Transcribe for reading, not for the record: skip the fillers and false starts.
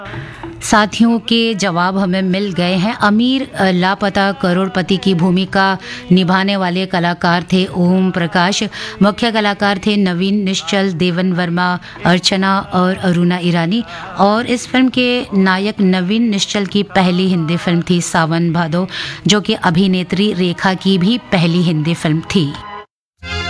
साथियों के जवाब हमें मिल गए हैं। अमीर लापता करोड़पति की भूमिका निभाने वाले कलाकार थे ओम प्रकाश। मुख्य कलाकार थे नवीन निश्चल, देवन वर्मा, अर्चना और अरुणा ईरानी। और इस फिल्म के नायक नवीन निश्चल की पहली हिंदी फिल्म थी सावन भादो, जो कि अभिनेत्री रेखा की भी पहली हिंदी फिल्म थी।